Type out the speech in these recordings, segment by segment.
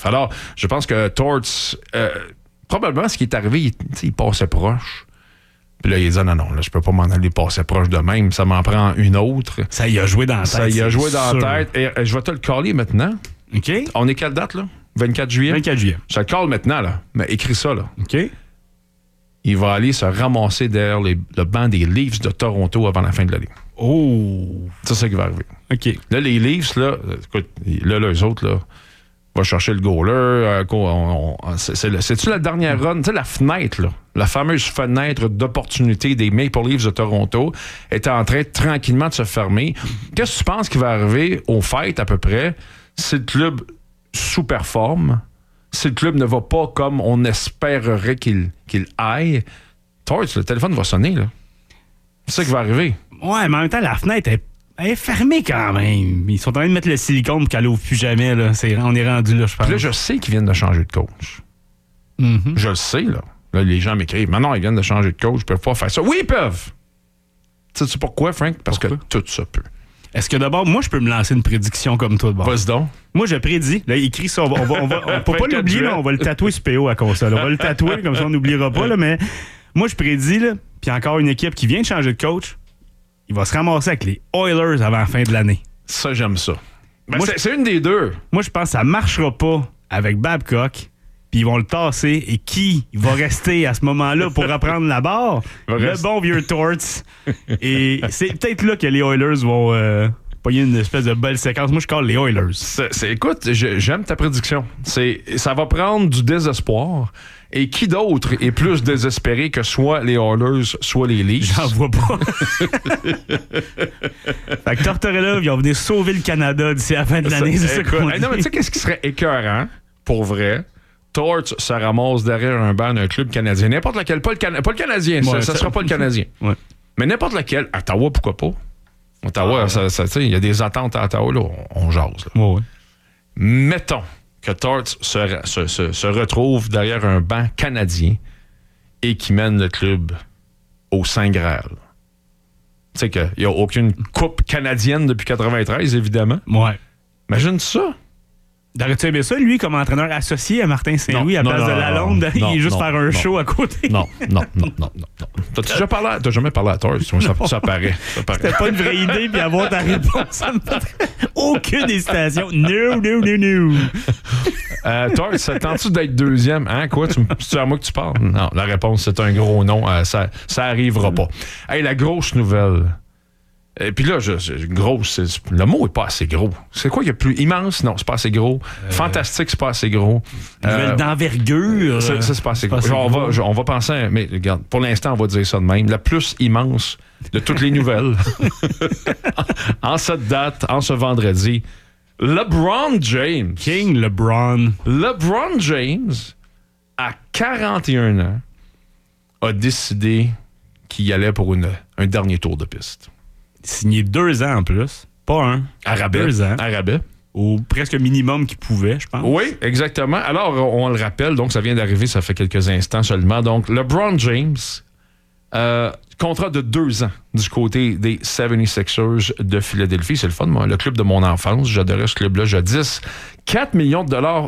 Bref, alors, je pense que Torts, probablement, ce qui est arrivé, il passait proche. Puis là, il dit non, là, je peux pas m'en aller passer proche de même. Ça m'en prend une autre. Ça y a joué dans la tête. Ça y a joué dans la tête. Et je vais te le caller maintenant. OK. On est quelle date, là? 24 juillet? 24 juillet. Je te le cale maintenant, là. Mais écris ça, là. OK. Il va aller se ramasser derrière le banc des Leafs de Toronto avant la fin de l'année. Oh! C'est ça qui va arriver. OK. Là, les Leafs, là, écoute, là, eux autres, là, va chercher le goaler. C'est-tu la dernière run? Tu sais, la fenêtre, là, la fameuse fenêtre d'opportunité des Maple Leafs de Toronto est en train tranquillement de se fermer. Qu'est-ce que tu penses qui va arriver aux fêtes, à peu près, si le club sous-performe, si le club ne va pas comme on espérerait qu'il aille? Torts, le téléphone va sonner, là. C'est ça qui va arriver. Ouais, mais en même temps, la fenêtre est fermée quand même. Ils sont en train de mettre le silicone pour qu'elle ouvre plus jamais. Là. On est rendu là, je pense. Puis là, je sais qu'ils viennent de changer de coach. Mm-hmm. Je le sais, là. Là, les gens m'écrivent, mais non, ils viennent de changer de coach, ils peuvent pas faire ça. Oui, ils peuvent! Sais-tu pourquoi, Frank? Parce que tout ça peut. Est-ce que d'abord, moi, je peux me lancer une prédiction comme toi de bord? Vas-y donc. Moi, je prédis. Là, écrit ça. On faut pas l'oublier, là, on va le tatouer sur PO à console. On va le tatouer, comme ça, on n'oubliera pas. Là, mais moi, je prédis, là, puis encore une équipe qui vient de changer de coach, il va se ramasser avec les Oilers avant la fin de l'année. Ça, j'aime ça. Ben, c'est une des deux. Moi, je pense que ça marchera pas avec Babcock, puis ils vont le tasser. Et qui va rester à ce moment-là pour reprendre la barre? Le bon vieux Torts. Et c'est peut-être là que les Oilers vont pogner une espèce de belle séquence. Moi, je colle les Oilers. Écoute, j'aime ta prédiction. Ça va prendre du désespoir. Et qui d'autre est plus désespéré que soit les Oilers, soit les Leafs? J'en vois pas. Fait que Tortorella, ils vont venir sauver le Canada d'ici la fin de l'année, c'est ça qu'on dit. Non, mais tu sais, qu'est-ce qui serait écœurant, pour vrai? Torts se ramasse derrière un banc d'un club canadien. N'importe lequel. Pas le Canadien, ouais, ça sera pas le Canadien. Ouais. Mais n'importe lequel. Ottawa, pourquoi pas? Ottawa, il y a des attentes à Ottawa, là, on jase. Là. Ouais. Mettons que Torts se retrouve derrière un banc canadien et qui mène le club au Saint Graal. Tu sais qu'il n'y a aucune coupe canadienne depuis 93, évidemment. Ouais. Imagine ça. T'aurais-tu aimé ça, lui, comme entraîneur associé à Martin Saint-Louis, à place de Lalonde, il est juste faire un show à côté? Non. T'as jamais parlé à Torts? Ça paraît. C'était pas une vraie idée, puis avoir ta réponse, ça me fait aucune hésitation. No. Torts, ça tente-tu d'être deuxième? Hein? Quoi? C'est à moi que tu parles? Non, la réponse, c'est un gros non. Ça arrivera pas. Hey, la grosse nouvelle. Et puis là, grosse, le mot est pas assez gros. C'est quoi qu'il y a plus immense? Non, c'est pas assez gros. Fantastique, c'est pas assez gros. Nouvelle d'envergure. Ça, c'est pas assez gros. On va penser, mais regarde, pour l'instant, on va dire ça de même. La plus immense de toutes les nouvelles. En cette date, en ce vendredi, LeBron James. King LeBron. LeBron James, à 41 ans, a décidé qu'il allait pour un dernier tour de piste. Signé 2 ans en plus. Pas un. Arabais. 2 ans. Arabais. Au presque minimum qu'il pouvait, je pense. Oui, exactement. Alors, on le rappelle, donc ça vient d'arriver, ça fait quelques instants seulement. Donc, LeBron James, contrat de 2 ans du côté des 76ers de Philadelphie. C'est le fun, moi. Le club de mon enfance. J'adorais ce club-là jadis. 4 millions de dollars.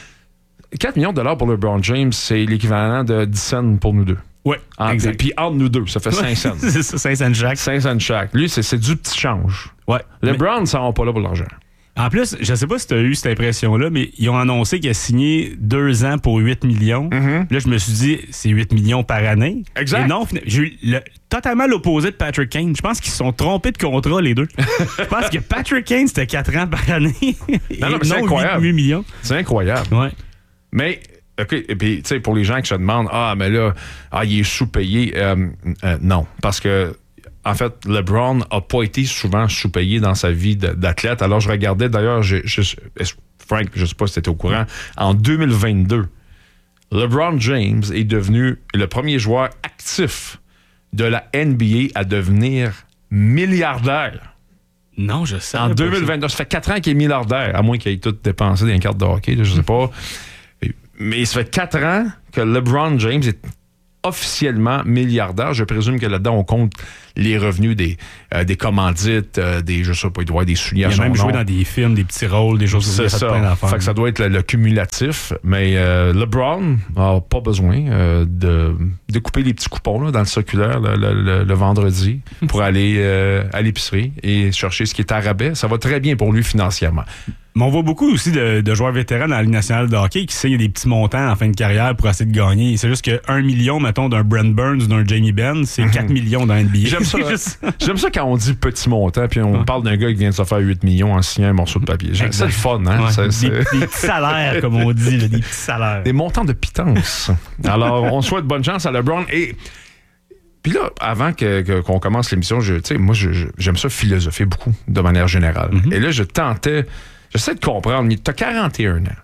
4 millions de dollars pour LeBron James, c'est l'équivalent de 10 cents pour nous deux. Oui, exact. Puis entre nous deux, ça fait 5 cents. C'est ça, 5 cents chaque. 5 cents chaque. Lui, c'est du petit change. Ouais. LeBron, ça va pas là pour l'argent. En plus, je sais pas si tu as eu cette impression-là, mais ils ont annoncé qu'il a signé 2 ans pour 8 millions. Mm-hmm. Là, je me suis dit, c'est 8 millions par année. Exact. Et non, j'ai eu totalement l'opposé de Patrick Kane. Je pense qu'ils se sont trompés de contrat, les deux. Je pense que Patrick Kane, c'était 4 ans par année. Non, mais c'est incroyable. 8 millions. C'est incroyable. Ouais. Mais... OK, et puis, tu sais, pour les gens qui se demandent, mais là, il est sous-payé. Non, parce que, en fait, LeBron n'a pas été souvent sous-payé dans sa vie d'athlète. Alors, je regardais, d'ailleurs, Frank, je ne sais pas si tu étais au courant, en 2022, LeBron James est devenu le premier joueur actif de la NBA à devenir milliardaire. Non, je sais. En 2022, ça fait 4 ans qu'il est milliardaire, à moins qu'il ait tout dépensé dans les cartes de hockey, là, je sais pas. Mais ça fait 4 ans que LeBron James officiellement milliardaire. Je présume que là-dedans, on compte les revenus des commandites, je sais pas, il doit y avoir des souliers à son nom. Il a même joué dans des films, des petits rôles, des choses comme ça. C'est ça. Fait que ça doit être le cumulatif. Mais LeBron n'a pas besoin de couper les petits coupons là, dans le circulaire le vendredi pour aller à l'épicerie et chercher ce qui est à rabais. Ça va très bien pour lui financièrement. Mais on voit beaucoup aussi de joueurs vétérans dans la Ligue nationale de hockey qui signent des petits montants en fin de carrière pour essayer de gagner. C'est juste que 1 million, mettons, d'un Brent Burns ou d'un Jamie Benn, c'est 4 millions dans NBA. J'aime ça quand on dit petit montant, puis on parle d'un gars qui vient de se faire 8 millions en signant un morceau de papier. C'est le fun, hein? Ouais, des petits salaires, comme on dit, là, des petits salaires. Des montants de pitance. Alors, on souhaite bonne chance à LeBron. Et puis là, avant qu'on commence l'émission, moi, j'aime ça philosopher beaucoup, de manière générale. Et là, j'essaie de comprendre. Tu as 41 ans.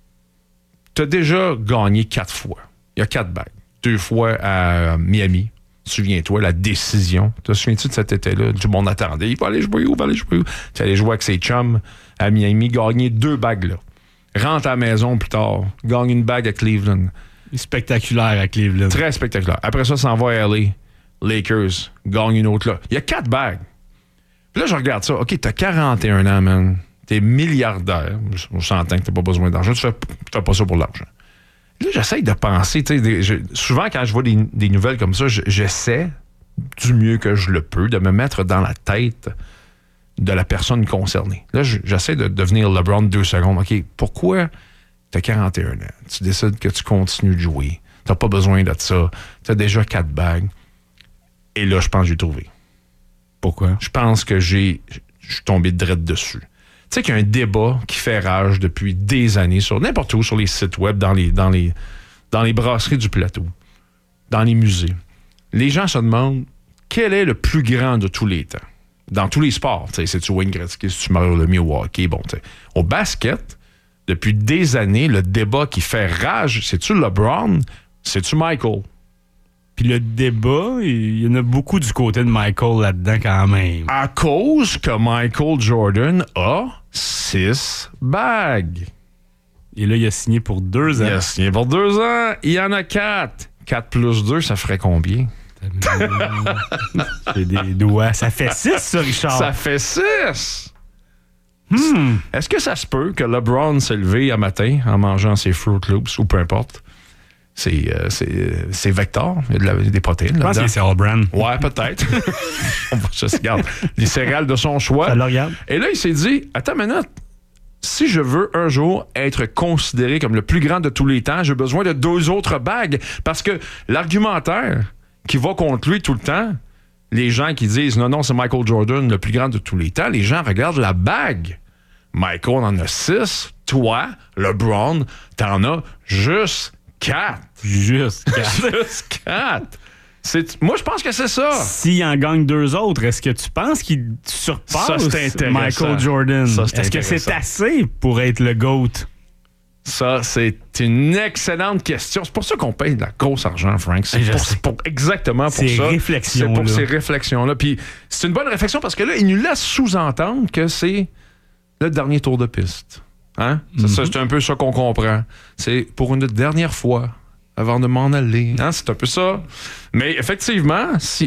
Tu as déjà gagné 4 fois. Il y a 4 bagues. 2 fois à Miami. Souviens-toi, la décision. Te souviens-tu de cet été-là? Tout le monde attendait. Il va aller jouer où? Tu allais jouer avec ses chums à Miami, gagner 2 bagues là. Rentre à la maison plus tard. Gagne une bague à Cleveland. Spectaculaire à Cleveland. Très spectaculaire. Après ça, s'en va à LA. Lakers. Gagne une autre là. Il y a 4 bagues. Puis là, je regarde ça. OK, t'as 41 ans, man. T'es milliardaire. On s'entend que t'as pas besoin d'argent. Tu fais pas ça pour l'argent. Là, j'essaie de penser. Souvent, quand je vois des nouvelles comme ça, j'essaie du mieux que je le peux de me mettre dans la tête de la personne concernée. Là, j'essaie de devenir LeBron 2 secondes. OK, pourquoi t'as 41 ans? Tu décides que tu continues de jouer. T'as pas besoin de ça. T'as déjà 4 bagues. Et là, je pense que j'ai trouvé. Pourquoi? Je pense que je suis tombé direct dessus. Tu sais qu'il y a un débat qui fait rage depuis des années sur n'importe où, sur les sites web, dans les brasseries du plateau, dans les musées. Les gens se demandent quel est le plus grand de tous les temps. Dans tous les sports. C'est-tu Wayne Gretzky, c'est-tu Mario Lemieux au hockey? Bon, au basket, depuis des années, le débat qui fait rage, c'est-tu LeBron? C'est-tu Michael? Puis le débat, il y en a beaucoup du côté de Michael là-dedans quand même. À cause que Michael Jordan a 6 bagues. Et là, il a signé pour 2 ans. Il a signé pour 2 ans. Il y en a 4. 4 plus 2, ça ferait combien? J'ai des doigts. Ça fait 6, ça, Richard. Ça fait 6. Est-ce que ça se peut que LeBron s'est levé un matin en mangeant ses Fruit Loops ou peu importe? C'est Vector, il y a des protéines. Je pense que c'est All Brand. Ouais, peut-être. On va juste regarder les céréales de son choix. Ça le regarde. Et là, il s'est dit, attends une minute, si je veux un jour être considéré comme le plus grand de tous les temps, j'ai besoin de 2 autres bagues. Parce que l'argumentaire qui va contre lui tout le temps, les gens qui disent, non, c'est Michael Jordan, le plus grand de tous les temps, les gens regardent la bague. Michael en a 6. Toi, LeBron, t'en as juste 4. Juste 4. Juste 4. Moi, je pense que c'est ça. S'il en gagne 2 autres, est-ce que tu penses qu'il surpasse Michael Jordan? Est-ce que c'est assez pour être le GOAT? Ça, c'est une excellente question. C'est pour ça qu'on paye de la grosse argent, Frank. Exactement pour ça. C'est pour ces réflexions-là. Puis c'est une bonne réflexion parce que là, il nous laisse sous-entendre que c'est le dernier tour de piste. Hein? C'est un peu ça qu'on comprend. C'est pour une dernière fois avant de m'en aller. Hein? C'est un peu ça. Mais effectivement, s'il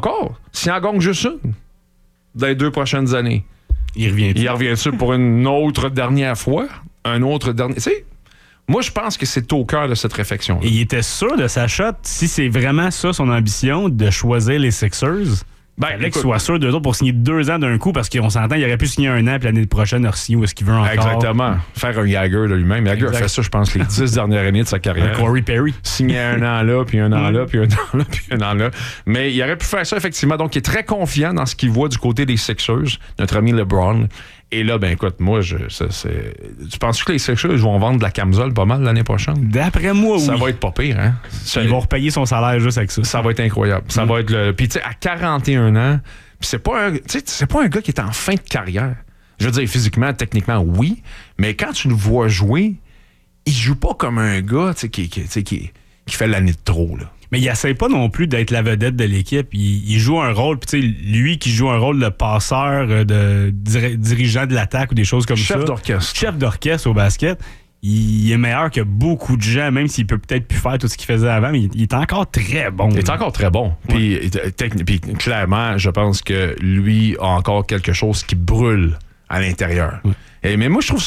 en gagne juste une dans les 2 prochaines années, il revient-tu pour une autre dernière fois? Un autre dernier... Tu sais, moi, je pense que c'est au cœur de cette réflexion-là. Et il était sûr de sa shot, si c'est vraiment ça son ambition, de choisir les Sixers... il fallait qu'il soit sûr d'eux autres pour signer 2 ans d'un coup, parce qu'on s'entend, il aurait pu signer 1 an, puis l'année prochaine, re-signer où est-ce qu'il veut encore. Exactement. Faire un Jagger de lui-même. Jagger a fait ça, je pense, les 10 dernières années de sa carrière. Corey Perry. Signer 1 an là, puis 1 an là, puis 1 an là, puis 1 an là. Mais il aurait pu faire ça, effectivement. Donc, il est très confiant dans ce qu'il voit du côté des Sixers, notre ami LeBron. Et là, ben écoute, moi, tu penses que les Sixers vont vendre de la camisole pas mal l'année prochaine? D'après moi, oui. Ça va être pas pire, hein? Ils vont repayer son salaire juste avec ça. Ça va être incroyable. Ça va être le... Puis tu sais, à 41 ans, c'est pas un gars qui est en fin de carrière. Je veux dire, physiquement, techniquement, oui. Mais quand tu le vois jouer, il joue pas comme un gars qui fait l'année de trop, là. Mais il essaie pas non plus d'être la vedette de l'équipe. Il joue un rôle, puis tu sais, lui qui joue un rôle de passeur, de dirigeant de l'attaque ou des choses comme ça. Chef d'orchestre. Chef d'orchestre au basket. il est meilleur que beaucoup de gens, même s'il peut peut-être plus faire tout ce qu'il faisait avant, mais il est encore très bon. Il est encore très bon. Puis clairement, je pense que lui a encore quelque chose qui brûle à l'intérieur. Mais moi, je trouve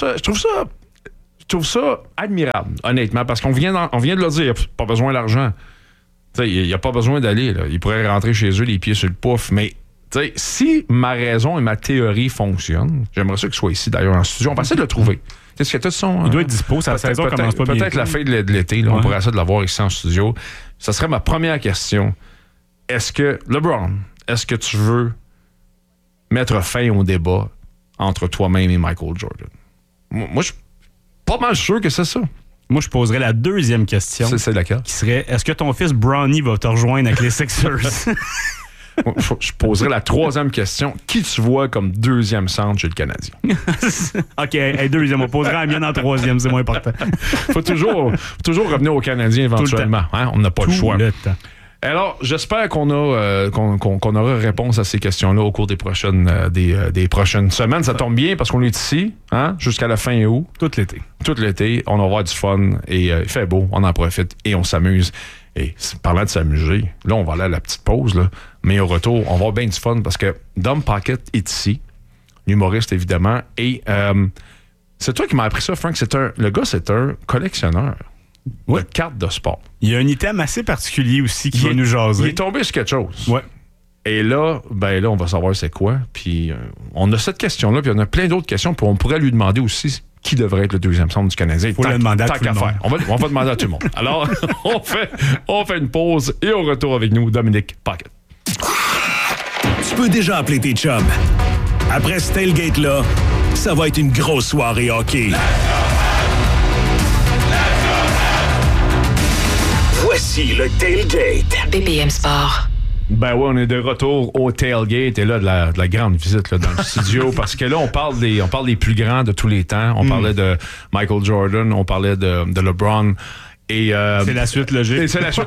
ça admirable, honnêtement, parce qu'on vient de le dire, il n'y a pas besoin d'argent. Il n'y a pas besoin d'aller. Là. Il pourrait rentrer chez eux les pieds sur le pouf, mais si ma raison et ma théorie fonctionnent, j'aimerais ça qu'il soit ici, d'ailleurs, en studio. On va essayer de le trouver. Qu'est-ce que il doit être dispo, sa saison commence pas bien. Peut-être la fin de l'été, là, on pourrait essayer de l'avoir ici en studio. Ça serait ma première question. LeBron, est-ce que tu veux mettre fin au débat entre toi-même et Michael Jordan? Moi, je suis pas mal sûr que c'est ça. Moi, je poserais la deuxième question. C'est laquelle? Qui serait, est-ce que ton fils Bronny va te rejoindre avec les Sixers? Je poserais la troisième question. Qui tu vois comme deuxième centre chez le Canadien? OK, deuxième. On posera la mienne en troisième, c'est moins important. Faut toujours revenir au Canadien éventuellement. Hein? On n'a pas le choix. Alors, j'espère qu'on aura réponse à ces questions-là au cours des prochaines semaines. Ça tombe bien parce qu'on est ici jusqu'à la fin août. Tout l'été. On va avoir du fun et il fait beau. On en profite et on s'amuse. Et parlant de s'amuser, là, on va aller à la petite pause. Là, mais au retour, on va avoir bien du fun parce que Dom Pocket est ici. L'humoriste, évidemment. Et c'est toi qui m'as appris ça, Frank. Le gars, c'est un collectionneur. De cartes de sport. Il y a un item assez particulier aussi qui va nous jaser. Il est tombé sur quelque chose. Ouais. Et là, on va savoir c'est quoi. Puis on a cette question-là, puis on a plein d'autres questions. Puis on pourrait lui demander aussi qui devrait être le deuxième centre du Canadien. Il faut le demander à tout le monde. On va demander à tout le monde. Alors, on fait une pause et au retour avec nous, Dominique Pocket. Tu peux déjà appeler tes chums. Après ce tailgate-là, ça va être une grosse soirée hockey. Voici le tailgate. BPM Sport. Ben ouais, on est de retour au tailgate et là, de la grande visite là, dans le studio parce que là, on parle des plus grands de tous les temps. On parlait de Michael Jordan, on parlait de LeBron. Et, c'est la suite logique.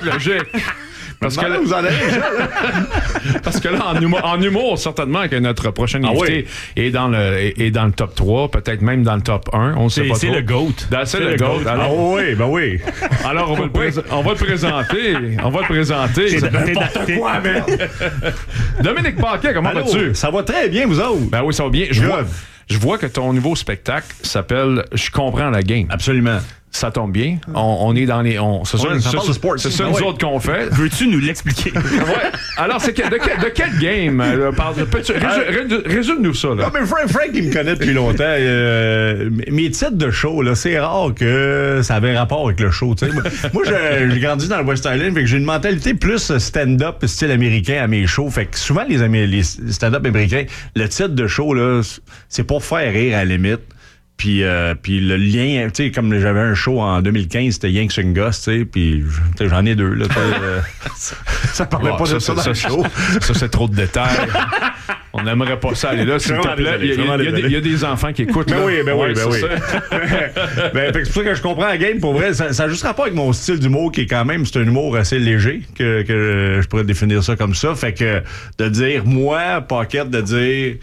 Parce que là, vous en avez parce que là, en humour, certainement que notre prochain invité est dans le top 3, peut-être même dans le top 1. On sait pas trop. C'est le GOAT. C'est le GOAT. Alors, oui. Alors, on va le présenter. On va le présenter. C'est n'importe quoi, merde. Dominique Paquet, comment vas-tu? Ça va très bien, vous autres. Ben oui, ça va bien. Je vois que ton nouveau spectacle s'appelle « Je comprends la game ». Absolument. Ça tombe bien. On est dans les... C'est ça nous autres qu'on fait. Veux-tu nous l'expliquer? Ouais. Alors, de quelle game? Résume-nous ça. Là. Non, mais Frank, il me connaît depuis longtemps. Mes titres de show, là, c'est rare que ça avait rapport avec le show. T'sais. Moi, j'ai grandi dans le West Island, fait que j'ai une mentalité plus stand-up style américain à mes shows. Fait que souvent, les stand-up américains, le titre de show, là, c'est pour faire rire à la limite. Puis le lien, tu sais, comme j'avais un show en 2015, c'était Yanks and Gus, tu sais, puis j'en ai deux, là. Ça parlait pas de ça dans le show. Ça, c'est trop de détails. On n'aimerait pas ça aller là, s'il te plaît. Il y a des enfants qui écoutent. Ben oui. C'est pour ça que je comprends la game. Pour vrai, ça n'a juste rapport avec mon style d'humour qui est quand même, c'est un humour assez léger, que je pourrais définir ça comme ça. Fait que de dire, moi, Pocket, de dire...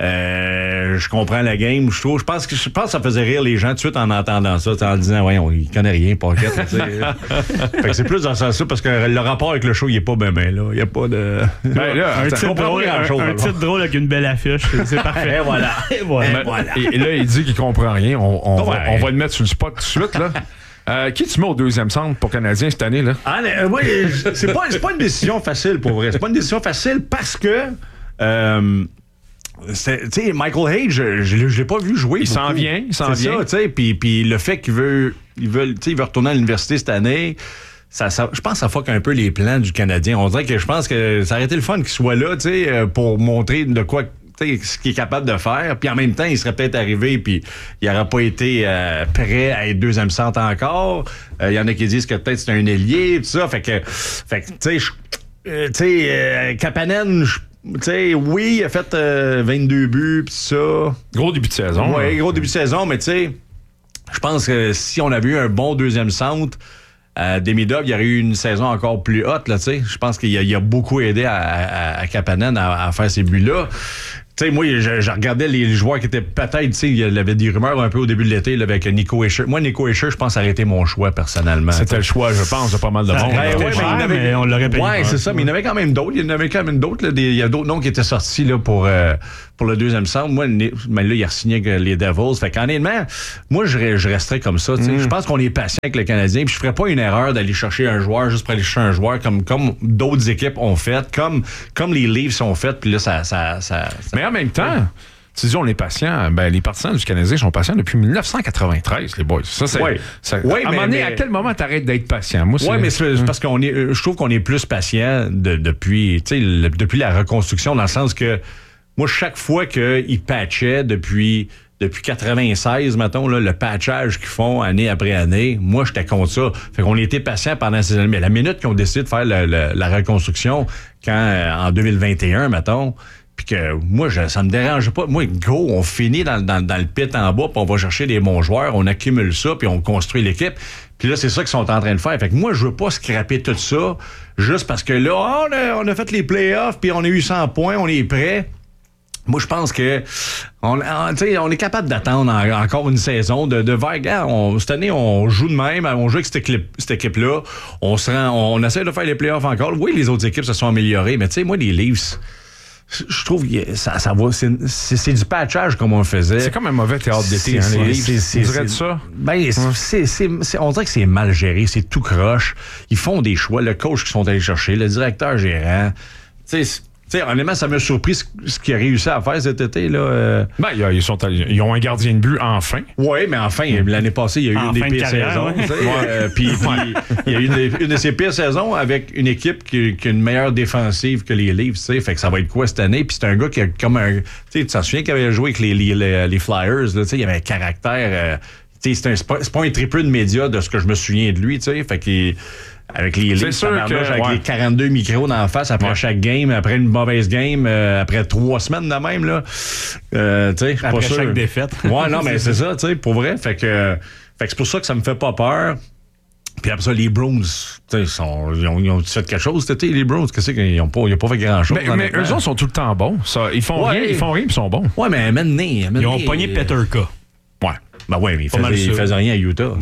je comprends la game, je pense que ça faisait rire les gens tout de suite en entendant ça, en disant voyons, il connaît rien, Pocket. Fait que c'est plus dans ce sens-là parce que le rapport avec le show, il est pas bien là. Il n'y a pas de. Un titre drôle avec une belle affiche, c'est parfait. Et voilà. Et là, il dit qu'il comprend rien. On va le mettre sur le spot tout de suite, là. Qui tu mets au deuxième centre pour Canadien cette année, là? Oui, c'est pas une décision facile pour vrai. C'est pas une décision facile parce que tu sais, Michael Hayes, je l'ai pas vu jouer. Il s'en vient. Ça, tu sais, puis le fait qu'il veut retourner à l'université cette année, je pense que ça fuck un peu les plans du Canadien. On dirait que je pense que ça aurait été le fun qu'il soit là, tu sais, pour montrer de quoi, tu sais, ce qu'il est capable de faire. Puis en même temps, il serait peut-être arrivé, puis il n'aurait pas été prêt à être deuxième centre encore. Il y en a qui disent que peut-être c'est un ailier, tout ça. Fait que tu sais, Kapanen, t'sais, oui, il a fait 22 buts pis ça. Gros début de saison. Oui, gros début de saison, mais tu sais, je pense que si on avait eu un bon deuxième centre, Demidov, il y aurait eu une saison encore plus haute, là, tu sais. Je pense qu'il a beaucoup aidé à Kapanen à faire ces buts-là. sais, moi, je regardais les joueurs qui étaient peut-être, tu sais, il y avait des rumeurs un peu au début de l'été là, avec Nico Hischier. Moi, Nico Hischier, je pense, ça aurait été mon choix personnellement. C'était le choix, je pense, de pas mal de monde. Mais on l'aurait payé. Ouais, c'est ça, mais il y en avait quand même d'autres. Il y en avait quand même d'autres. Il y a d'autres noms qui étaient sortis là, pour le deuxième centre. Moi, mais là, il a signé avec les Devils. Fait qu'honnêtement, moi, je resterais comme ça. Je pense qu'on est patient avec le Canadien. Puis je ferais pas une erreur d'aller chercher un joueur juste pour aller chercher un joueur comme d'autres équipes ont fait, comme les Leafs ont fait. Puis là, ça. Mais en même temps, tu dis on est patient. Ben, les partisans du Canadien sont patients depuis 1993, les boys. Ça, c'est. À un moment donné, à quel moment t'arrêtes d'être patient? Moi, mais c'est parce qu'on est. Je trouve qu'on est plus patient depuis la reconstruction, dans le sens que moi, chaque fois qu'ils patchaient depuis 96, mettons, là, le patchage qu'ils font année après année, moi, j'étais contre ça. Fait qu'on était patient pendant ces années. Mais la minute qu'ils ont décidé de faire la reconstruction, en 2021, mettons, puis que moi, ça me dérange pas. Moi, go, on finit dans le pit en bas, puis on va chercher des bons joueurs, on accumule ça, puis on construit l'équipe. Puis là, c'est ça qu'ils sont en train de faire. Fait que moi, je veux pas scraper tout ça juste parce que là, on a fait les playoffs, puis on a eu 100 points, on est prêt. Moi, je pense que on est capable d'attendre encore une saison de vague. Cette année, on joue de même, on joue avec cette équipe-là. On essaie de faire les playoffs encore. Oui, les autres équipes se sont améliorées, mais tu sais, moi, les Leafs, je trouve que ça va. C'est du patchage comme on faisait. C'est comme un mauvais théâtre d'été, les Leafs. On dirait de ça? Ben, on dirait que c'est mal géré, c'est tout croche. Ils font des choix. Le coach qu'ils sont allés chercher, le directeur gérant. Tu sais, honnêtement, ça m'a surpris ce qu'il a réussi à faire cet été. Là. Ben, ils ont un gardien de but enfin. Oui, mais enfin, l'année passée, il y a eu une des pires saisons. Puis il y a eu une de ses pires saisons avec une équipe qui a une meilleure défensive que les Leafs. Fait que ça va être quoi cette année? Puis c'est un gars qui a comme un... Tu t'en souviens qu'il avait joué avec les Flyers? Là, il avait un caractère... c'est pas un triple de médias de ce que je me souviens de lui. Fait qu'il... Avec les Leafs, avec les 42 micros d'en face après chaque game, après une mauvaise game, après 3 semaines de même, là. Après chaque défaite. Ouais, non, mais c'est ça, tu sais, pour vrai. Fait que c'est pour ça que ça me fait pas peur. Puis après ça, les Bruins, ils ont fait quelque chose cet été, les Bruins. Qu'est-ce qu'ils n'ont pas fait grand-chose? Mais eux autres sont tout le temps bons. Ils font rien, puis ils sont bons. Ouais, mais maintenant... Ils ont pogné Peterka. Ouais. Ben ouais, mais il faisait rien à Utah.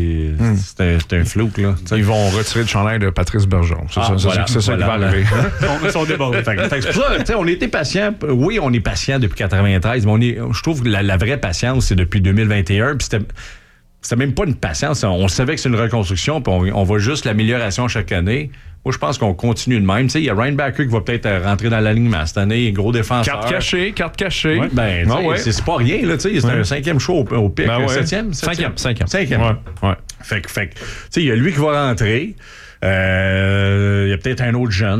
C'était un flou, là. Ils vont retirer le chandail de Patrice Bergeron. C'est ça qui va arriver. Ils sont débordés. C'est pour ça, on était patients. Oui, on est patients depuis 93, mais je trouve que la vraie patience, c'est depuis 2021. Puis c'était même pas une patience. On savait que c'est une reconstruction, puis on voit juste l'amélioration chaque année. Moi, je pense qu'on continue de même. Il y a Ryan Backer qui va peut-être rentrer dans l'alignement cette année, gros défenseur. Carte cachée. Ouais, ben, c'est pas rien, là. C'est un 5e show au pic. 7e? 5e. Ouais. Fait que il y a lui qui va rentrer. Il y a peut-être un autre jeune,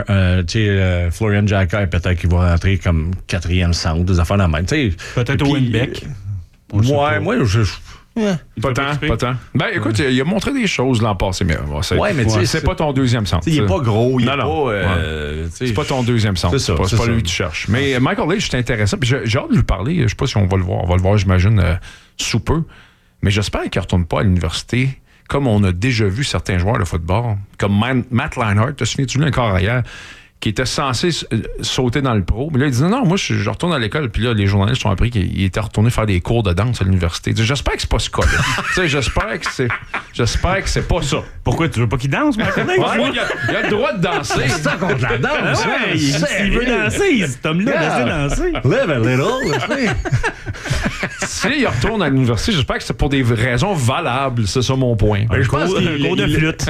Florian Jacquet, peut-être qui va rentrer comme 4e centre, des affaires dans la main. Peut-être Owen Beck. Ouais, moi, Pas tant. Ben, écoute, il a montré des choses l'an passé, mais c'est pas ton deuxième centre. Il est pas gros, il est pas... c'est pas ton deuxième centre. C'est pas lui que tu cherches. Mais Michael Leach, c'est intéressant. Puis j'ai hâte de lui parler. Je sais pas si on va le voir. On va le voir, j'imagine, sous peu. Mais j'espère qu'il ne retourne pas à l'université comme on a déjà vu certains joueurs de football, comme Matt Leinart, te souviens-tu lui encore hier, qui était censé sauter dans le pro. Mais là, il disait non, moi, je retourne à l'école. Puis là, les journalistes ont appris qu'il était retourné faire des cours de danse à l'université. J'espère que c'est pas ce cas-là. J'espère que c'est pas ça. Pourquoi tu veux pas qu'il danse, Michael Leach? Il a le droit de danser. C'est ça contre la danse. Il veut danser, cet homme-là, laissez danser. Live a little. S'il retourne à l'université, j'espère que c'est pour des raisons valables. C'est ça mon point. Je pense qu'il cours de flûte.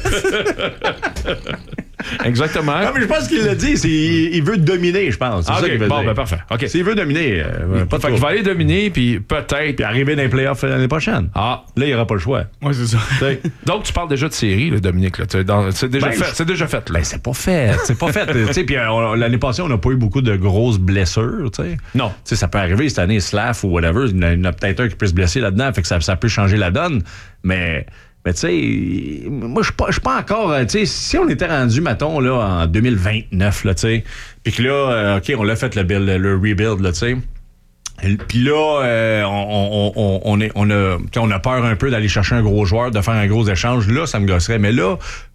Exactement. Non, mais je pense qu'il l'a dit, il veut dominer, je pense. C'est ça qu'il veut dire. Ben parfait. Okay. S'il veut dominer, pas de il va aller dominer, puis peut-être... Puis arriver dans les playoffs l'année prochaine. Là, il n'y aura pas le choix. Oui, c'est ça. Donc, tu parles déjà de série, là, Dominique. Là. C'est déjà fait. C'est déjà fait. Là. Ben, c'est pas fait. Puis l'année passée, on n'a pas eu beaucoup de grosses blessures. T'sais. Non. T'sais, ça peut arriver cette année, Slav ou whatever. Il y en a peut-être un qui peut se blesser là-dedans, fait que ça peut changer la donne. Mais tu sais, moi, je suis pas encore... Tu sais, si on était rendu, mettons, là, en 2029, là, tu sais, puis que là, OK, on l'a fait, le rebuild, là, tu sais. Puis là, on a peur un peu d'aller chercher un gros joueur, de faire un gros échange. Là, ça me gosserait. Mais là,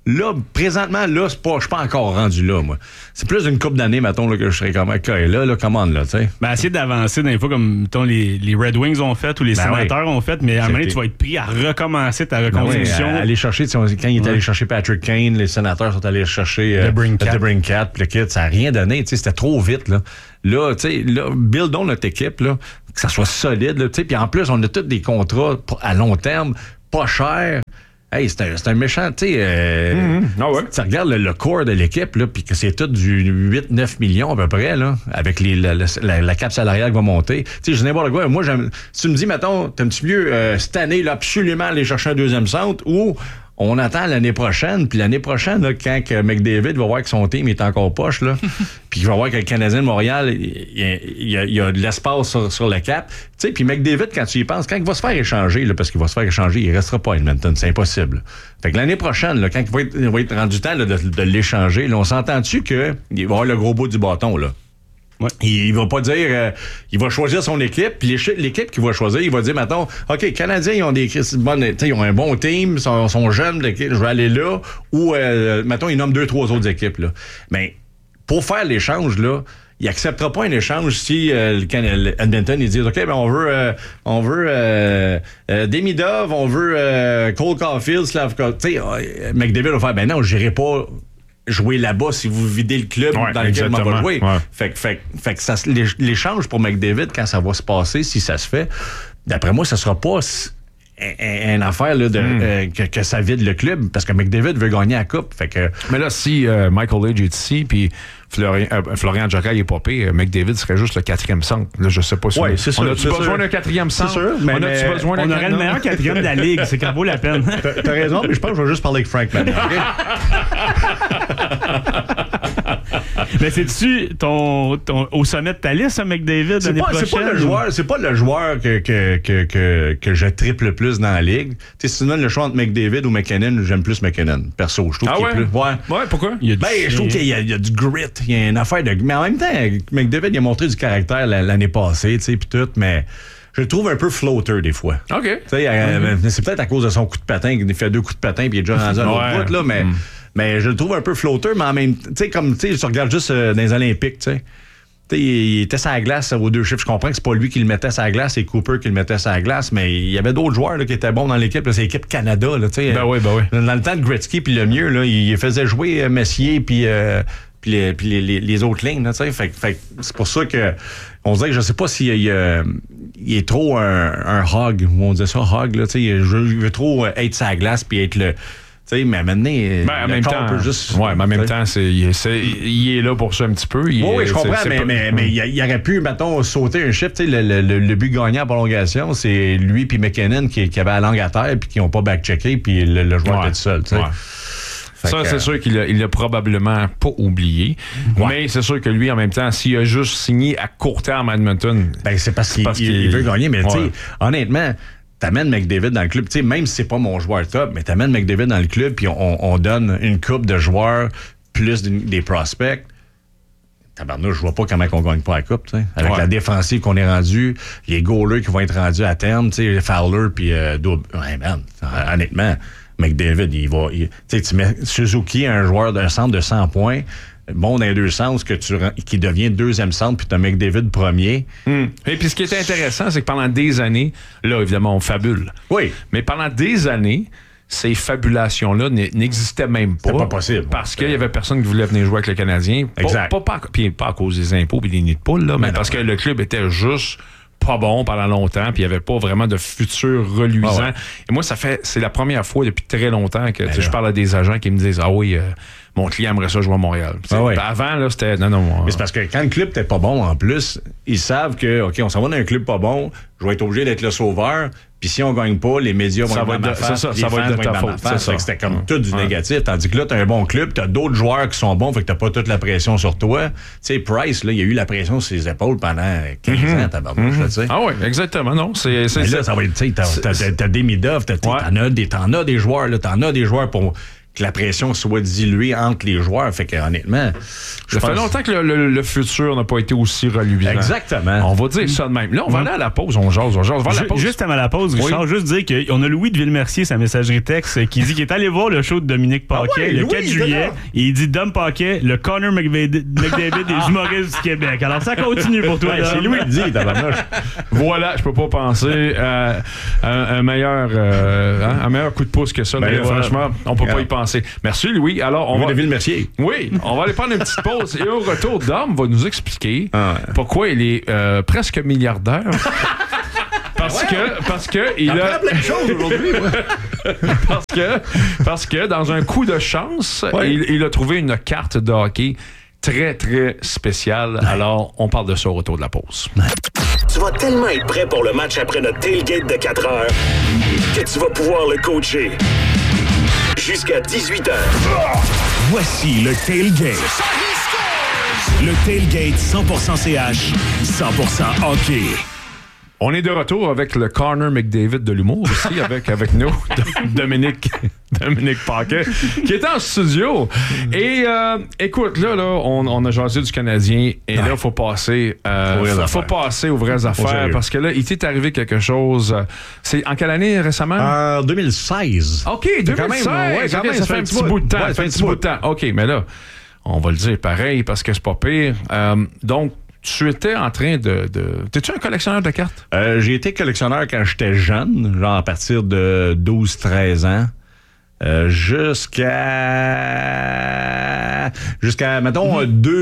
Là, présentement, là, je suis pas encore rendu là, moi. C'est plus d'une couple d'années, mettons, là, que je serais comme, OK, là, commande, là, tu sais. Ben, essayer d'avancer dans les fois comme, mettons, les Red Wings ont fait ou les Sénateurs ont fait, mais à un moment donné, tu vas être pris à recommencer ta reconstruction. Aller chercher, quand il est allé chercher Patrick Kane, les Sénateurs sont allés chercher DeBrincat, puis le kit, ça n'a rien donné, tu sais, c'était trop vite, là. Là, tu sais, buildons notre équipe, là, que ça soit solide, là, tu sais, puis en plus, on a tous des contrats à long terme, pas chers. Hey, c'est un méchant, tu sais. Tu regardes le core de l'équipe, là, puis que c'est tout du 8-9 millions à peu près, là, avec la cap salariale qui va monter. Tu sais, je sais n'importe quoi. Moi, si tu me dis, mettons, t'aimes-tu mieux cette année, là, absolument aller chercher un deuxième centre ou on attend l'année prochaine, puis l'année prochaine, là, quand McDavid va voir que son team est encore poche, là, puis qu'il va voir que le Canadien de Montréal, il y a de l'espace sur le cap. Tu sais, puis McDavid, quand tu y penses, quand il va se faire échanger, là, parce qu'il va se faire échanger, il restera pas à Edmonton, c'est impossible. Fait que l'année prochaine, là, quand il va être rendu temps là, de l'échanger, là, on s'entend-tu qu'il va avoir le gros bout du bâton, là? Ouais. Il va pas dire il va choisir son équipe, puis l'équipe qu'il va choisir, il va dire, mettons, OK, les Canadiens, ils ont ils ont un bon team, sont jeunes, je vais aller là, ou mettons, ils nomment 2-3 autres équipes, là. Mais pour faire l'échange, là, il acceptera pas un échange si Edmonton, ils disent, OK, ben on veut Demidov, on veut Cole Caulfield, Slavkovski. Tu sais, McDavid va faire, ben non, j'irai pas jouer là-bas si vous videz le club dans lequel on va jouer. Ouais. Fait que ça, l'échange pour McDavid, quand ça va se passer, si ça se fait, d'après moi, ça sera pas une affaire là, que ça vide le club, parce que McDavid veut gagner la coupe. Fait que... Mais là, si Michael Age est ici, puis Florian Jocaille est pas pire, McDavid serait juste le 4e centre. Là, je sais pas si on a-tu besoin d'un 4e centre? C'est sûr, on aurait le meilleur 4e de la Ligue, c'est qu'en vaut la peine. T'as raison, mais je pense que je vais juste parler avec Frank maintenant. Mais c'est-tu au sommet de ta liste, McDavid, l'année prochaine? C'est pas le joueur que je triple le plus dans la Ligue. T'sais, si tu donnes le choix entre McDavid ou McKinnon, j'aime plus McKinnon, perso. Je trouve qu'il est plus... Ouais, pourquoi? Je trouve qu'il y a du grit. Il y a une affaire de... Mais en même temps, McDavid, il a montré du caractère l'année passée, tu sais, puis tout, mais... Je le trouve un peu floater des fois. OK. C'est peut-être à cause de son coup de patin, qu'il fait 2 coups de patin puis il est déjà rendu à l'autre bout, là, mais je le trouve un peu floater, mais en même temps, tu sais, comme tu regardes juste dans les Olympiques, tu sais. Il était sur la glace aux 2 chiffres. Je comprends que c'est pas lui qui le mettait sur la glace, c'est Cooper qui le mettait sur la glace, mais il y avait d'autres joueurs là, qui étaient bons dans l'équipe. Là, c'est l'équipe Canada. Là, ben oui. Dans le temps de Gretzky puis le mieux, là, il faisait jouer Messier puis les autres lignes. Là, fait c'est pour ça que on dirait que je sais pas s'il il est trop un hog, on disait ça, hog. Là, il veut trop être sur la glace puis être le... Tu sais, mais maintenant, en même temps, peut juste... Ouais, mais en même temps, il est là pour ça un petit peu. Oui, je comprends, mais il aurait pu, mettons, sauter un chiffre. Tu sais, le but gagnant en prolongation, c'est lui puis McKinnon qui avait la langue à terre puis qui n'ont pas back-checké puis le joueur était tout seul, tu sais. Ça, c'est sûr qu'il l'a probablement pas oublié. Ouais. Mais c'est sûr que lui, en même temps, s'il a juste signé à court terme à Edmonton... Ben, c'est parce qu'il veut gagner, mais tu sais, honnêtement... T'amènes McDavid dans le club, tu sais, même si c'est pas mon joueur top, mais t'amènes McDavid dans le club puis on donne une coupe de joueurs plus des prospects. Tabarnouche, je vois pas comment on gagne pas la coupe, tu sais. Avec la défensive qu'on est rendu, les goalers qui vont être rendus à terme, tu sais, Fowler puis Double. Ouais, man, honnêtement, McDavid, tu sais, tu mets Suzuki, un joueur d'un centre de 100 points, bon dans les deux sens, qui devient 2e centre, puis tu as McDavid premier. Et puis ce qui est intéressant, c'est que pendant des années, là, évidemment, on fabule. Oui. Mais pendant des années, ces fabulations-là n'existaient même pas. C'était pas possible. Parce qu'il y avait personne qui voulait venir jouer avec le Canadien. Exact. Pas à cause des impôts et des nids de poules, là, mais parce que le club était juste pas bon pendant longtemps, puis il n'y avait pas vraiment de futur reluisant. Ah ouais. Et moi, c'est la première fois depuis très longtemps que je parle à des agents qui me disent « Ah oui, mon client aimerait ça jouer à Montréal. » Avant, là, c'était... Non. Mais c'est parce que quand le club n'était pas bon, en plus, ils savent que, OK, on s'en va dans un club pas bon, je vais être obligé d'être le sauveur, puis si on gagne pas, les médias vont être dans ma face, les fans vont être dans ma face. C'était comme tout du négatif. Tandis que là, t'as un bon club, t'as d'autres joueurs qui sont bons, fait que t'as pas toute la pression sur toi. Tu sais, Price, là, il a eu la pression sur ses épaules pendant 15 ans, tabarnouche, tu sais. Ah oui, exactement, non. Mais là, ça va être, tu sais, t'as Demidov, t'en as des joueurs, là, t'en as des joueurs pour... que la pression soit diluée entre les joueurs. Fait que honnêtement, ça fait longtemps que le futur n'a pas été aussi reluisant. Exactement. On va dire ça de même. Là, on va aller à la pause. On jase. On va à la pause. Juste avant la pause, Richard, juste dire qu'on a Louis de Villemercier, sa messagerie texte, qui dit qu'il est allé voir le show de Dominique Paquet le 4 juillet. Et il dit Dom Paquet, le Connor McDavid des humoristes du Québec. Alors ça continue pour toi. C'est Louis qui dit, tabarnouche. Voilà, je peux pas penser à un meilleur coup de pouce que ça. Franchement, on peut pas y penser. Merci, Louis. Alors, on va... de Villemercier. Oui, on va aller prendre une petite pause. Et au retour, Dom va nous expliquer pourquoi il est presque milliardaire. Parce que il a plein de choses aujourd'hui. parce que dans un coup de chance, il a trouvé une carte de hockey très, très spéciale. Alors, on parle de ça au retour de la pause. Tu vas tellement être prêt pour le match après notre tailgate de 4 heures que tu vas pouvoir le coacher jusqu'à 18h. Voici le tailgate. Le tailgate 100% CH, 100% hockey. On est de retour avec le Connor McDavid de l'humour aussi, avec nous, Dominique Paquet, qui est en studio. Et écoute, là on a jasé du Canadien, et là, il faut passer aux vraies affaires, parce que là, il t'est arrivé quelque chose. C'est en quelle année récemment? En 2016. OK, 2016. Ça fait un petit bout de temps. Ça fait un petit bout de temps. OK, mais là, on va le dire pareil, parce que c'est pas pire. Donc, tu étais en train de... T'es-tu un collectionneur de cartes? J'ai été collectionneur quand j'étais jeune, genre à partir de 12-13 ans. Jusqu'à, mettons,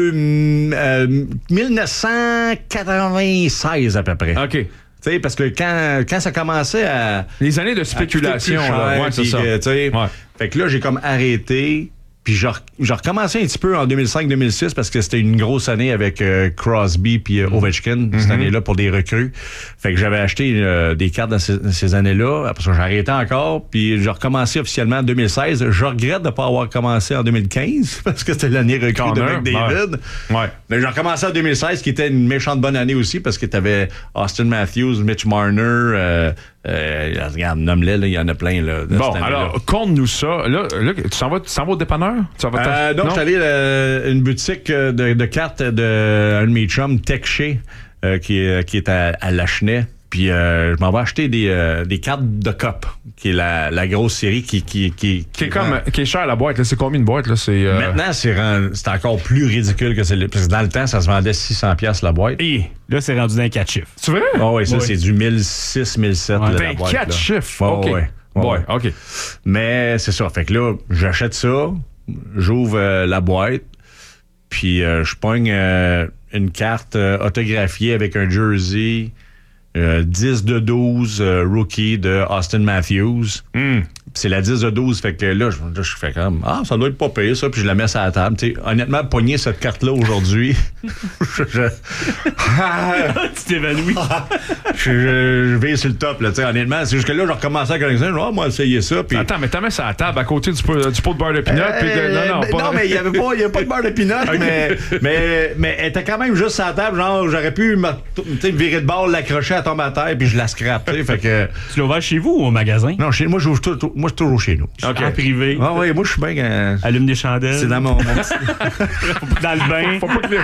1996 à peu près. OK. Tu sais, parce que quand ça commençait à... Les années de spéculation, là. Ouais, c'est ça. Fait que là, j'ai comme arrêté... Puis j'ai recommencé un petit peu en 2005-2006 parce que c'était une grosse année avec Crosby puis Ovechkin, cette année-là, pour des recrues. Fait que j'avais acheté des cartes dans ces années-là. Après ça, j'ai arrêté encore. Puis j'ai recommencé officiellement en 2016. Je regrette de ne pas avoir commencé en 2015 parce que c'était l'année recrue de McDavid. Ouais. Mais j'ai recommencé en 2016, qui était une méchante bonne année aussi parce que tu avais Austin Matthews, Mitch Marner... regarde, nomme-les, il y en a plein. Là, bon, alors, conte-nous ça. Là, tu s'en vas au dépanneur? Donc, je suis allé à une boutique de cartes d'un de mes chums, Tech-Shea, qui est à Lachenay. Puis je m'en vais acheter des cartes de COP, qui est la grosse série qui est chère la boîte. Là. C'est combien de boîtes? Là? Maintenant, c'est encore plus ridicule que c'est. Parce que dans le temps, ça se vendait 600$ la boîte. Et là, c'est rendu dans 4 chiffres. C'est vrai? Oui, ça, c'est du 1006, 1007. Ouais. La boîte, 4 chiffres? OK. Ouais, OK. Mais c'est ça. Fait que là, j'achète ça, j'ouvre la boîte, puis je pogne une carte autographiée avec un jersey 10 de 12 rookie de Austin Matthews. C'est la 10 de 12, fait que là, je fais comme, ça doit être pas pire, ça, puis je la mets sur la table. T'sais, honnêtement, pogner cette carte-là aujourd'hui, tu t'évanouis. je vais sur le top, là, honnêtement. C'est juste que là, je recommençais à connaître ça. Moi, essayer ça. Pis... Attends, mais t'as mis ça à la table à côté du pot de beurre de pinot. Non, mais il n'y avait pas de beurre de pinot, okay. mais elle était quand même juste sur la table. Genre, j'aurais pu me virer de bord, l'accrocher, elle tombe à terre, puis je la scrape. Fait que... Tu l'as ouvert chez vous ou au magasin? Non, chez moi, moi, c'est toujours chez nous. En privé. Ah oui, moi, je suis bien... Allume des chandelles. C'est dans mon dans le bain.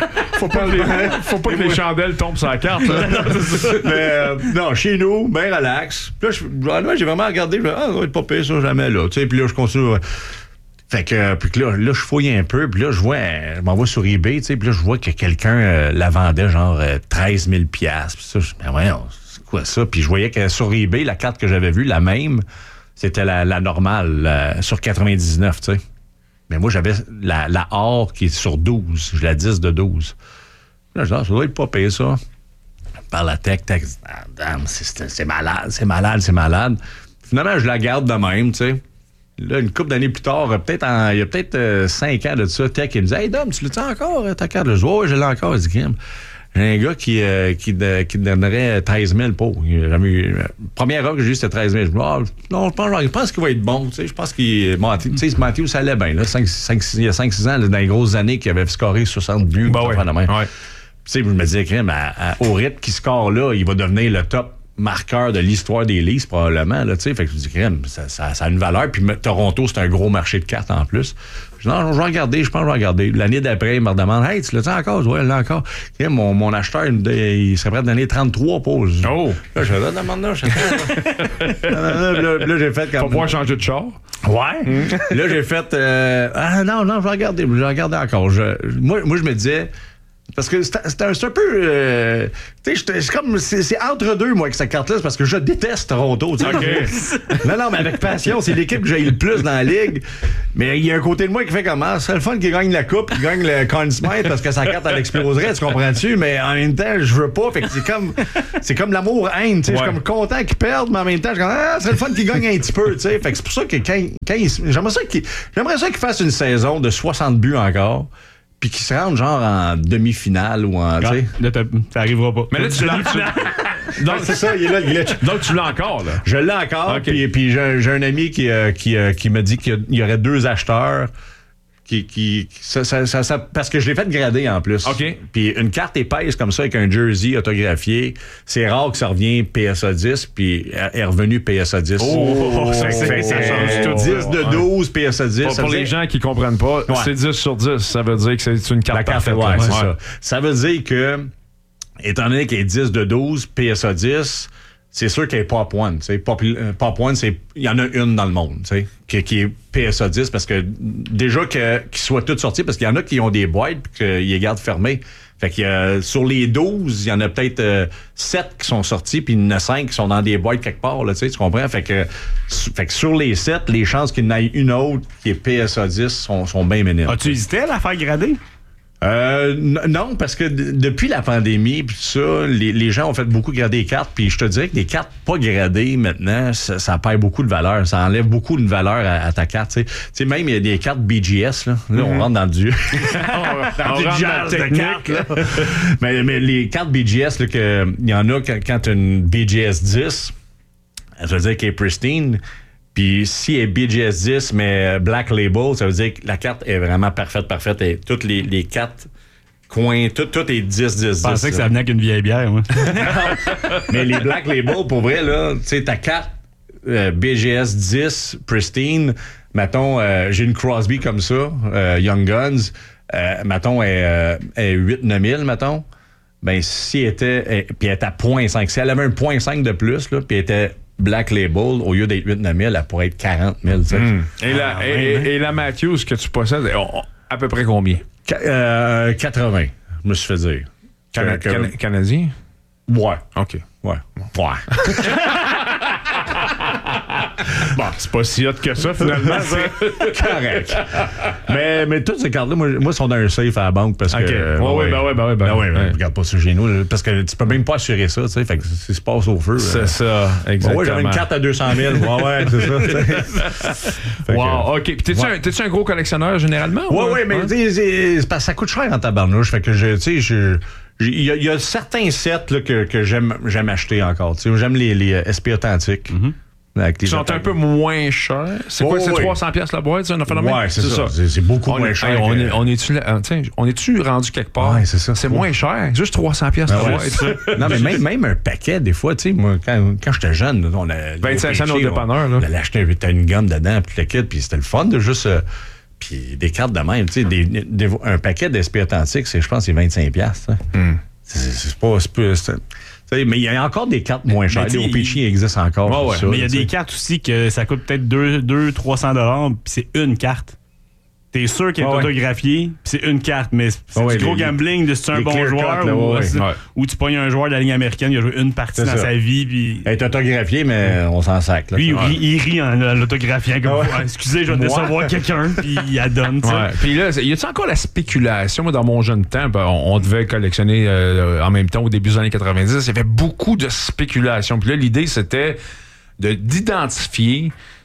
Faut pas que les chandelles tombent sur la carte. Mais non, chez nous, bien relax. Puis là, j'ai vraiment regardé. Ça va être pas pire, ça, jamais là. Puis là, je continue... Fait que, puis là, je fouille un peu, puis là, je m'envoie sur eBay, puis là, je vois que quelqu'un la vendait genre 13 000$. Puis ça, voyons, c'est quoi ça? Puis je voyais que sur eBay, la carte que j'avais vue, la même... C'était la normale, sur 99, tu sais. Mais moi, j'avais la or qui est sur 12. J'ai la 10 de 12. Là, je dis, ça doit être pas payé, ça. Par la tech, c'est malade. Finalement, je la garde de même, tu sais. Là, une couple d'années plus tard, il y a peut-être 5 ans de ça, Tech, il me dit, hey, Dom, tu l'as encore, ta carte? Je dis, ouais, je l'ai encore. Il dit, j'ai un gars qui donnerait 13 000 pour. Première offre que j'ai eue, c'était 13 000. Je me dis, non, je pense qu'il va être bon. Tu sais, je pense qu'il. Mathieu, ça allait bien. Là, il y a 5-6 ans, là, dans les grosses années, qu'il avait scoré 60 buts. Ouais. Tu sais, je me disais, au rythme qu'il score là, il va devenir le top marqueur de l'histoire des Leafs, probablement. Là, fait que je me dis, crème, ça a une valeur. Puis Toronto, c'est un gros marché de cartes en plus. Je dis, non, je vais regarder, je pense que je vais regarder. L'année d'après, il me redemande, hey, tu l'as-tu encore? Ouais, là encore. Crème, mon acheteur, il serait prêt à donner 33 pauses. Oh! Là, je fais, demande là, là, j'ai fait comme. Faut pouvoir changer de char. Ouais. Là, j'ai fait, non, je vais regarder. Je vais regarder encore. Moi, je me disais, parce que c'est un peu. Tu sais, c'est entre deux, moi, avec cette carte-là, parce que je déteste Toronto. Okay. Non, mais avec passion, c'est l'équipe que j'ai le plus dans la ligue. Mais il y a un côté de moi qui fait comme, c'est le fun qu'il gagne la coupe, qu'il gagne le Conn Smythe, parce que sa carte, elle exploserait, tu comprends-tu? Mais en même temps, je veux pas. Fait que c'est comme l'amour-haine, tu sais. Je suis comme content qu'il perde, mais en même temps, je suis comme, c'est le fun qu'il gagne un petit peu, tu sais. Fait que c'est pour ça que j'aimerais ça qu'il fasse une saison de 60 buts encore. Puis qu'il se rende genre en demi-finale ou en. Là, ça arrivera pas. Mais là, tu l'as. Donc, c'est ça, il est là. Donc, tu l'as encore, là. Je l'ai encore. Okay. Puis j'ai un ami qui me dit qu'il y aurait 2 acheteurs. Parce que je l'ai fait grader en plus. OK. Puis une carte épaisse comme ça avec un jersey autographié, c'est rare que ça revienne PSA 10, puis est revenu PSA 10. Oh, ça change tout. 10 de 12 PSA 10. Pour les gens qui comprennent pas, c'est 10 sur 10. Ça veut dire que c'est une carte parfaite. Ouais, c'est ça. Ça veut dire que, étant donné qu'elle est 10 de 12, PSA 10, c'est sûr qu'elle est Pop One. Pop One, il y en a une dans le monde, qui est PSA 10, parce que déjà qu'ils soient toutes sorties, parce qu'il y en a qui ont des boîtes et qu'ils les gardent fermées. Fait que sur les 12, il y en a peut-être 7 qui sont sortis, puis il y en a 5 qui sont dans des boîtes quelque part, là, tu comprends? Fait que sur les 7, les chances qu'il y en ait une autre qui est PSA 10 sont bien minimes. As-tu hésité à la faire grader? Non, parce que depuis la pandémie pis ça, les gens ont fait beaucoup grader les cartes, puis je te dirais que les cartes pas gradées maintenant, ça perd beaucoup de valeur, ça enlève beaucoup de valeur à ta carte. Tu sais, même il y a des cartes BGS là, on rentre dans du jazz de cartes là. mais les cartes BGS là, que il y en a quand tu as une BGS 10, ça veut dire qu'elle est pristine. Puis si elle est BGS 10, mais Black Label, ça veut dire que la carte est vraiment parfaite. Et toutes les 4 coins, tout est 10. Je pensais que ça venait qu'une vieille bière, moi. Mais les Black Label, pour vrai, là, tu sais, ta carte BGS 10, pristine, mettons, j'ai une Crosby comme ça, Young Guns, mettons, est 8-9000, mettons. Ben, si elle était, puis elle était à 0.5, si elle avait un 0.5 de plus, là, puis elle était Black Label, au lieu d'être 8-9 000, elle pourrait être 40 000. Et la Matthews que tu possèdes, à peu près combien? 80, je me suis fait dire. Canadien? Ouais. OK. Ouais. Bon, c'est pas si hot que ça, finalement. Correct. mais toutes ces cartes-là, moi, sont dans un safe à la banque parce que. Ben regarde pas ça chez nous, parce que tu peux même pas assurer ça, tu sais. Fait que si se passe au feu. C'est ça, exactement. Ouais, j'avais une carte à 200 000. Ouais, c'est ça. Wow, OK. Puis t'es-tu un gros collectionneur généralement? Ouais, mais c'est parce que ça coûte cher en tabarnouche. Fait que il y a certains sets là, que j'aime acheter encore. Tu sais, j'aime les SP authentiques. Ils sont un peu moins chers. C'est quoi, c'est 300$ la boîte, ça? Ouais, c'est ça. C'est beaucoup moins cher. On est-tu rendu quelque part? Ouais, c'est ça. C'est moins cher. Juste 300$ la boîte. Non, mais même un paquet, des fois, tu sais, moi, quand j'étais jeune, on a. 25 cents au dépanneur, là. On allait acheter une gomme dedans, puis le kit, puis c'était le fun de juste. Puis des cartes de même, tu sais, un paquet d'SP authentiques, je pense, c'est 25$. C'est pas. Mais il y a encore des cartes moins chères. Les OPC existent encore. Mais il y a des cartes aussi que ça coûte peut-être 200-300$, puis c'est une carte. T'es sûr qu'elle est autographiée, puis c'est une carte, mais c'est du gros gambling de si tu es un bon joueur ou tu pognes un joueur de la Ligue américaine qui a joué une partie dans sa vie. Puis elle est autographiée, mais on s'en sac. Là. Lui, il rit en l'autographiant comme excusez, je vais décevoir quelqu'un, puis il la donne. Puis là, y a-tu encore la spéculation? Moi, dans mon jeune temps, on devait collectionner en même temps au début des années 90. Il y avait beaucoup de spéculation. Puis là, l'idée, c'était d'identifier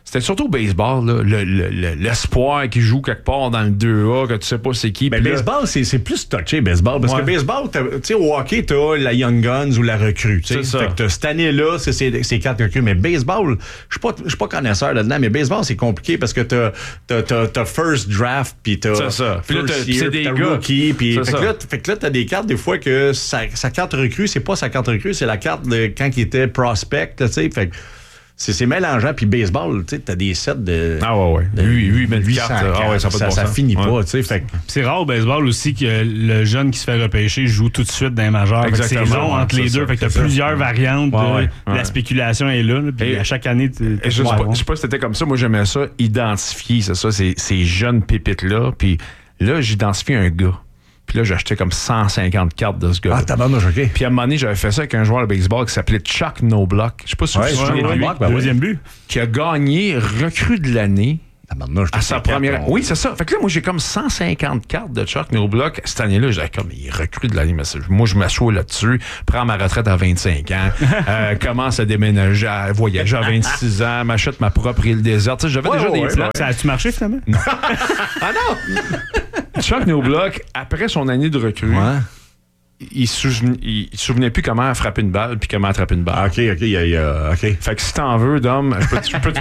c'était surtout au baseball, là, l'espoir qui joue quelque part dans le 2A, que tu sais pas c'est qui. Ben, baseball, c'est plus touché, baseball. Parce que baseball, tu sais, au hockey, t'as la Young Guns ou la recrue. C'est ça. Fait que cette année-là, c'est 4 recrues. Mais baseball, je suis pas connaisseur là-dedans, mais baseball, c'est compliqué parce que t'as first draft, puis t'as first year, puis t'as rookie. Fait que là, t'as des cartes, des fois, que sa carte recrue, c'est pas sa carte recrue, c'est la carte de quand il était prospect, tu sais. Fait que c'est mélangeant. Puis baseball, tu sais, t'as des sets de... Ah ouais. 800 cartes. Ah ouais, ça finit pas, tu sais. C'est rare au baseball aussi que le jeune qui se fait repêcher joue tout de suite dans les majeurs. C'est long entre les deux. Fait que t'as plusieurs variantes. La spéculation est là. Puis à chaque année, je sais pas si c'était comme ça. Moi, j'aimais ça, identifier, c'est ça, ces jeunes pépites-là. Puis là, j'identifie un gars. Puis là, j'achetais comme 150 cartes de ce gars. Ah, tabarnouche, OK. Puis à un moment donné, j'avais fait ça avec un joueur de baseball qui s'appelait Chuck Knobloch. Je sais pas si vous vous souvenez de lui. Deuxième but. Qui a gagné recrue de l'année. À sa première. Oui, c'est ça. Fait que là, moi, j'ai comme 150 cartes de Chuck Knobloch. Cette année-là, j'ai comme, il recrue de l'année. Mais moi, je m'assois là-dessus, prends ma retraite à 25 ans, commence à déménager, à voyager à 26 ans, m'achète ma propre île déserte. Tu sais, j'avais déjà des plans. Ça a-tu marché, finalement? Non. Ah non! Chuck Knobloch, après son année de recrue, il se souvenait plus comment frapper une balle puis comment attraper une balle. OK. OK. Fait que si t'en veux, Dom, je peux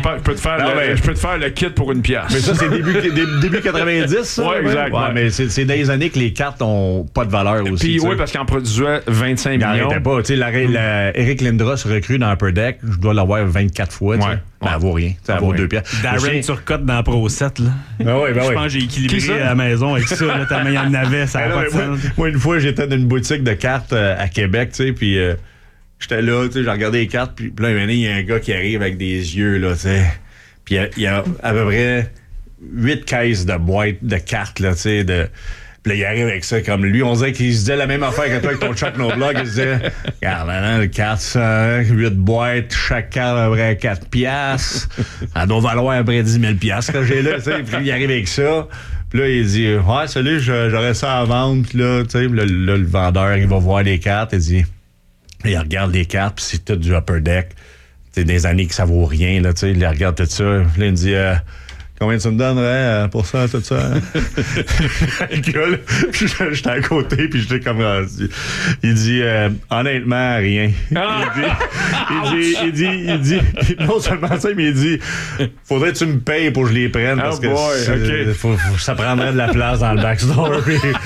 te faire le kit pour une pièce. Mais ça, c'est début 90, ça? Oui, exact. Ouais, mais c'est des années que les cartes ont pas de valeur aussi. Puis oui, parce qu'il en produisait 25 millions. Il n'arrêtait pas. Tu sais, Eric Lindros recrue dans Upper Deck, je dois l'avoir 24 fois. Ouais. Ben, elle vaut rien. Ça vaut 2 pièces. Darren Turcotte dans Pro 7, là. Je pense que j'ai équilibré à la maison avec ça. Là, ta meilleure navet, ça va pas de moi, une fois, j'étais dans une boutique de cartes à Québec, tu sais, puis j'étais là, tu sais, j'ai regardé les cartes, puis là, il y a un gars qui arrive avec des yeux, là, tu sais. Puis il y a à peu près 8 caisses de boîtes de cartes, là, tu sais, Puis là, il arrive avec ça comme lui. On dirait qu'il se disait la même affaire que toi avec ton Chuck Knobloch. Il se disait, regarde, là, le 400, 8 boîtes, chaque carte à peu près 4 piastres. Ça doit valoir à peu près 10 000 piastres que j'ai là, tu sais. Puis il arrive avec ça. Puis là, il dit, ouais, salut, j'aurais ça à vendre. Puis là, tu sais, là, le vendeur, il va voir les cartes. Il dit, il regarde les cartes, puis c'est tout du Upper Deck. C'est des années que ça vaut rien, là, tu sais. Il regarde tout ça. Puis là, il dit, combien tu me donnerais pour ça, tout ça? Le gars, là, j'étais à côté, puis j'étais comme... il dit, honnêtement, rien. Il dit, non seulement ça, mais il dit, faudrait que tu me payes pour que je les prenne, parce que ça prendrait de la place dans le backstore.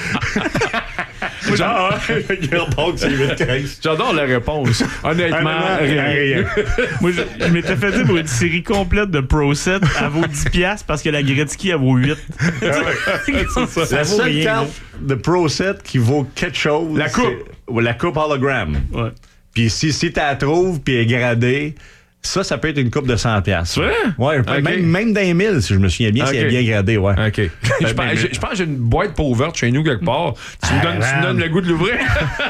J'adore la réponse. Honnêtement, rien. Moi, je m'étais fait dire pour une série complète de Pro 7, elle vaut 10$ parce que la Gretzky, elle vaut 8. La seule carte de Pro 7 qui vaut quelque chose, la coupe. La coupe hologramme. Ouais. Puis si tu la trouves puis elle est gradée, ça peut être une coupe de 100$. C'est vrai? Ouais, même dans les 1000, si je me souviens bien, si elle est bien gradée, ouais. OK. Je pense que j'ai une boîte pas ouverte chez nous quelque part. Tu me donnes le goût de l'ouvrir?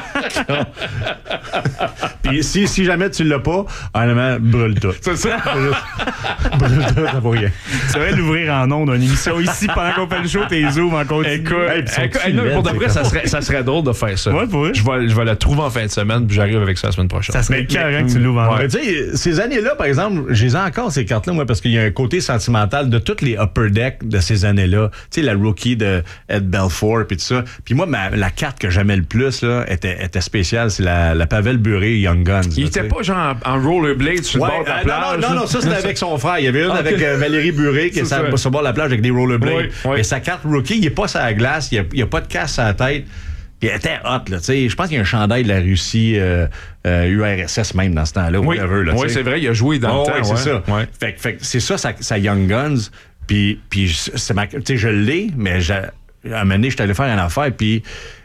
Puis si jamais tu l'as pas, honnêtement, brûle tout. C'est ça? Brûle tout, ça vaut rien. Tu devrais l'ouvrir en ondes d'une émission ici pendant qu'on fait le show, t'es zoom en continu. Écoute, pour de vrai, ça serait drôle de faire ça. Ouais, pour vrai. Je vais la trouver en fin de semaine, puis j'arrive avec ça la semaine prochaine. Ça serait carré que tu l'ouvres en ondes. Tu sais, ces années-là, par exemple, j'ai encore ces cartes-là, moi, parce qu'il y a un côté sentimental de toutes les Upper Deck de ces années-là. Tu sais, la rookie de Ed Belfour, puis tout ça. Puis moi, la carte que j'aimais le plus, là, était spéciale. C'est la Pavel Bure Young Guns. Il était pas genre en rollerblade sur le bord de la plage? Non, ça, c'était avec son frère. Il y avait une avec Valérie Bure qui est sur le bord de la plage avec des rollerblades. Mais sa carte rookie, il est pas sur la glace, il y a pas de casse à la tête. Puis elle était hot, là, tu sais. Je pense qu'il y a un chandail de la Russie, URSS même dans ce temps-là. Oui, c'est vrai, il a joué dans le temps. Oui, c'est ça. Ouais. Fait que c'est ça, sa Young Guns. Puis tu sais, je l'ai, mais à un moment donné, j'étais allé faire une affaire, puis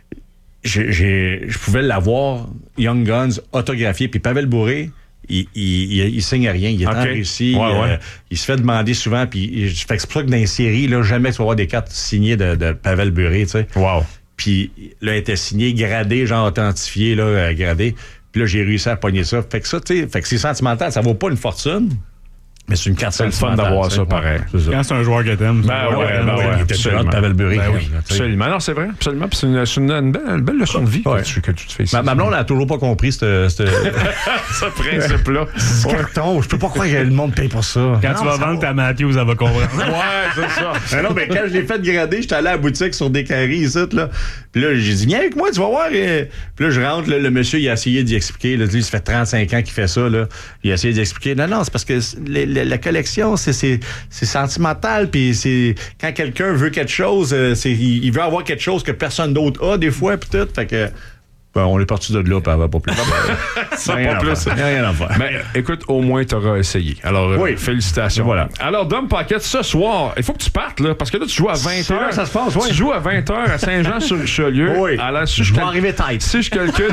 je pouvais l'avoir, Young Guns, autographié. Puis Pavel Bure, il signe rien. Il est en Russie. Il se fait demander souvent. Puis fait que c'est pour ça que dans les séries, là, jamais tu vas avoir des cartes signées de Pavel Bure, tu sais. Wow. Puis là, elle était signée, gradée, genre authentifiée, là, gradée. Puis là, j'ai réussi à pogner ça. Fait que ça, tu sais, c'est sentimental. Ça vaut pas une fortune. Mais c'est une carte C'est le fun d'avoir ça, pareil. Quand c'est un joueur que t'aimes. Il était absolument. Pavel Bure. Absolument. Non, c'est vrai. Absolument. Puis c'est une belle leçon de vie que tu te fais ici. Ma blonde n'a toujours pas compris ce principe-là. Ce carton, je peux pas croire que le monde paye pour ça. Quand tu vas vendre ta Matthews, elle va comprendre. Ouais, c'est ça. Non, mais quand je l'ai fait grader, j'étais allé à la boutique sur des carrés ici, là. Puis là, j'ai dit, viens avec moi, tu vas voir. Puis là, je rentre, là, le monsieur, il a essayé d'y expliquer. Là, lui, ça fait 35 ans qu'il fait ça, là. Il a essayé d'expliquer. Non, c'est parce que la collection, c'est sentimental. Puis c'est quand quelqu'un veut quelque chose, il veut avoir quelque chose que personne d'autre a, des fois, puis tout. Fait que. Ben, on est parti de là, puis elle va pas plus. Ça pas plus. Rien à faire. Mais écoute, au moins, tu auras essayé. Alors, félicitations. Voilà. Alors, Dom Pocket, ce soir, il faut que tu partes, là, parce que là, tu joues à 20h. Là, ça se passe, oui. Tu joues à 20h à Saint-Jean-sur-Richelieu. Oui. Alors, je vais arriver tête. Si je calcule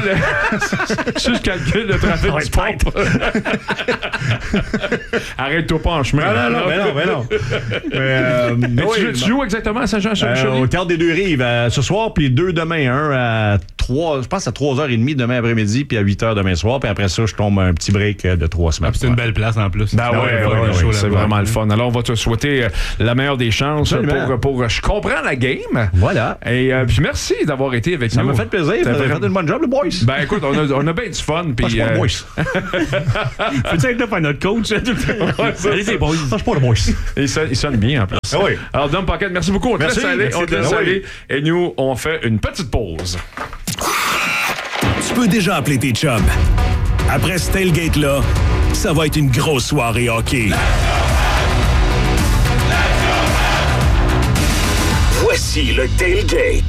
le trafic du pont. Arrête-toi pas en chemin. Non. Tu joues exactement à Saint-Jean-sur-Richelieu? Au Théâtre des Deux-Rives, ce soir, puis 2 demain. Un à 3, je pense à 3h30 demain après-midi, puis à 8h demain soir. Puis après ça, je tombe un petit break de 3 semaines. C'est une belle place en plus. Ben c'est vraiment le fun. Alors, on va te souhaiter la meilleure des chances pour je comprends la game. Voilà. Et puis merci d'avoir été avec nous. Ça m'a fait plaisir. Vous avez fait une bonne job, le boys. Ben écoute, on a bien du fun. Puis pas le boys. Peux-tu être là pour notre coach? Allez, c'est boys. Pas le boys. Il sonne bien en plus. Oui. Alors, Dom Pocket, merci beaucoup. On te laisse aller. Et nous, on fait une petite pause. Tu peux déjà appeler tes chums. Après ce tailgate-là, ça va être une grosse soirée hockey. Voici le tailgate.